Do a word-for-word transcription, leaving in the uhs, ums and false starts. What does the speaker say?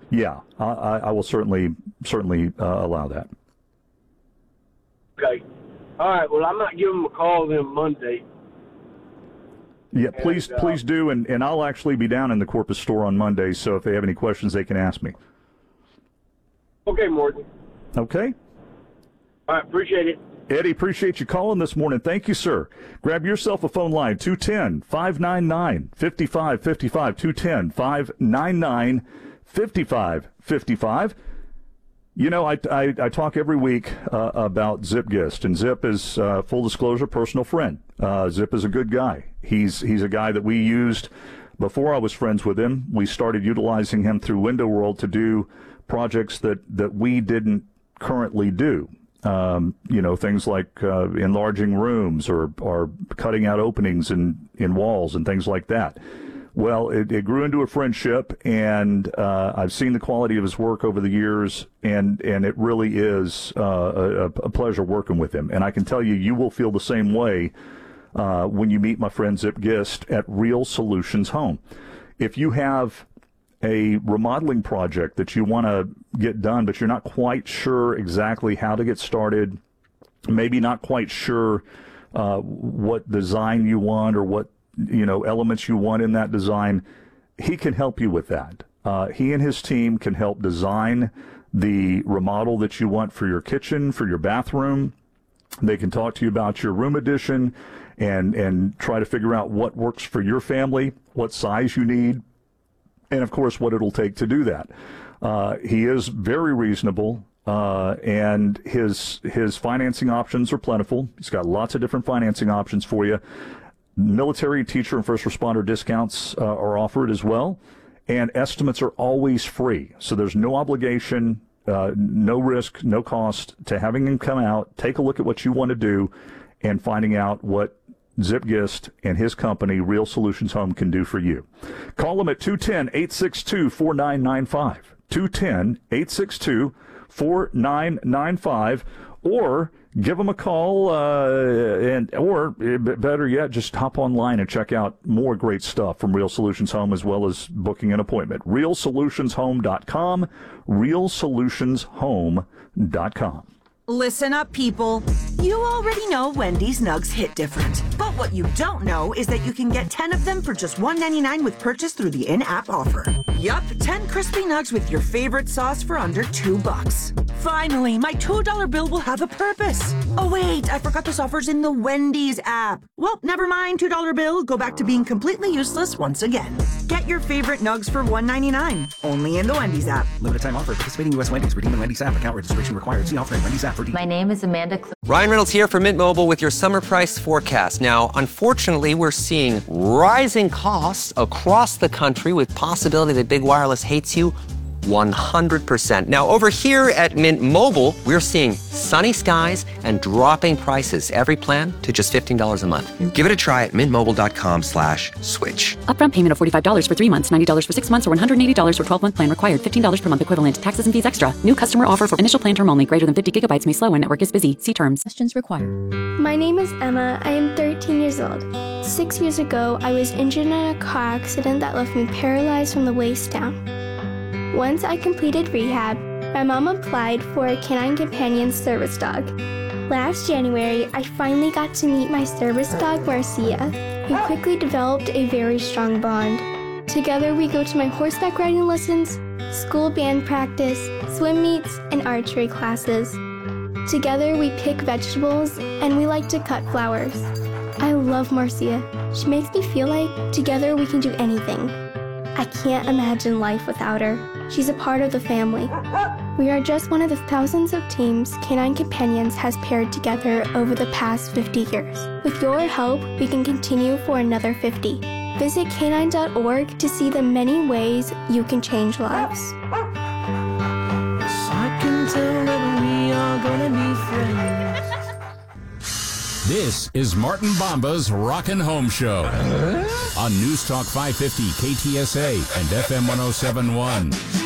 Yeah, I, I I will certainly certainly uh, allow that. Okay. All right. Well, I might give them a call then Monday. Yeah, please, and, uh, please do, and, and I'll actually be down in the Corpus store on Monday, so if they have any questions, they can ask me. Okay, Morton. Okay? All right, appreciate it. Eddie, appreciate you calling this morning. Thank you, sir. Grab yourself a phone line, two one zero, five nine nine, five five five five, two one zero, five nine nine, five five five five. You know, I, I, I talk every week uh, about Zip Gist, and Zip is, uh, full disclosure, personal friend. Uh, Zip is a good guy. He's he's a guy that we used before I was friends with him. We started utilizing him through Window World to do projects that, that we didn't currently do. Um, you know, things like uh, enlarging rooms or, or cutting out openings in, in walls and things like that. Well, it, it grew into a friendship, and uh, I've seen the quality of his work over the years, and, and it really is uh, a, a pleasure working with him. And I can tell you, you will feel the same way uh, when you meet my friend Zip Gist at Real Solutions Home. If you have a remodeling project that you want to get done, but you're not quite sure exactly how to get started, maybe not quite sure uh, what design you want or what you know, elements you want in that design, he can help you with that. Uh, he and his team can help design the remodel that you want for your kitchen, for your bathroom. They can talk to you about your room addition and, and try to figure out what works for your family, what size you need, and, of course, what it'll take to do that. Uh, he is very reasonable, uh, and his his financing options are plentiful. He's got lots of different financing options for you. Military, teacher, and first responder discounts uh, are offered as well, and estimates are always free. So there's no obligation, uh, no risk, no cost to having him come out, take a look at what you want to do, and finding out what Zip Gist and his company, Real Solutions Home, can do for you. Call them at two one zero, eight six two, four nine nine five, two one zero, eight six two, four nine nine five, or give them a call, uh, and or better yet, just hop online and check out more great stuff from Real Solutions Home, as well as booking an appointment. real solutions home dot com, real solutions home dot com. Listen up, people. You already know Wendy's Nugs hit different. But what you don't know is that you can get ten of them for just one ninety-nine with purchase through the in-app offer. Yup, ten crispy nugs with your favorite sauce for under two bucks. Finally, my two dollar bill will have a purpose. Oh wait, I forgot this offer's in the Wendy's app. Well, never mind, two dollar bill. Go back to being completely useless once again. Get your favorite nugs for one ninety-nine, only in the Wendy's app. Limited time offer. Participating U S Wendy's. Redeem the Wendy's app. Account registration required. See offer in Wendy's app for details. My name is Amanda Cl- Ryan Reynolds here from Mint Mobile with your summer price forecast. Now, unfortunately, we're seeing rising costs across the country with possibility that big wireless hates you one hundred percent. Now, over here at Mint Mobile, we're seeing sunny skies and dropping prices. Every plan to just fifteen dollars a month. Give it a try at mintmobile.com slash switch. Upfront payment of forty-five dollars for three months, ninety dollars for six months, or one hundred eighty dollars for twelve-month plan required. fifteen dollars per month equivalent. Taxes and fees extra. New customer offer for initial plan term only. Greater than fifty gigabytes may slow when network is busy. See terms. Questions required. My name is Emma. I am thirteen years old. Six years ago, I was injured in a car accident that left me paralyzed from the waist down. Once I completed rehab, my mom applied for a Canine Companion service dog. Last January, I finally got to meet my service dog, Marcia. We quickly developed a very strong bond. Together, we go to my horseback riding lessons, school band practice, swim meets, and archery classes. Together, we pick vegetables, and we like to cut flowers. I love Marcia. She makes me feel like together we can do anything. I can't imagine life without her. She's a part of the family. We are just one of the thousands of teams Canine Companions has paired together over the past fifty years. With your help, we can continue for another fifty. Visit canine dot org to see the many ways you can change lives. I can tell that we are gonna be friends. This is Martin Bomba's Rockin' Home Show on News Talk five fifty K T S A and F M one oh seven point one.